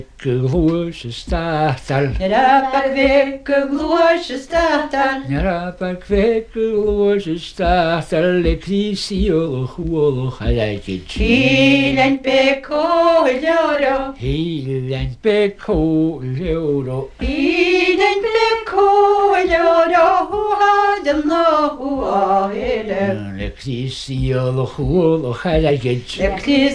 Glúis statal. Rapar veku glúis statal. Rapar glúis statal. Le crísiol chuol chalaigid. Hílen beco leoro. Hílen beco leoro. Hílen beco leoro. Huhadan lo huahele. Le crísiol chuol chalaigid.